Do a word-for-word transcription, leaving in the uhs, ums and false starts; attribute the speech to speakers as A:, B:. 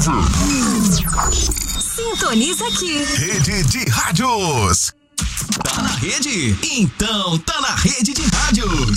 A: Sintoniza aqui.
B: Rede de Rádios.
C: Tá na rede? Então tá na rede de rádios.